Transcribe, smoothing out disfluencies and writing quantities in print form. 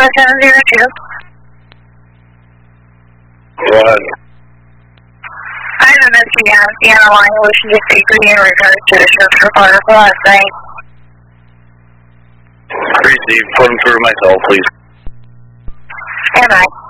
702. Go ahead. I have a message on Sienna line wishing to speak with you in regards to the search for Butterfly last night. Receive, put him through myself, please. Stand by.